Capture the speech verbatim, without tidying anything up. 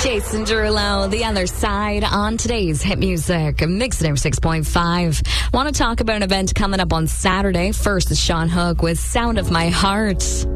Jason Derulo, The Other Side on today's Hit Music Mix It six point five. Want to talk about an event coming up on Saturday. First is Sean Hook with Sound of My Heart.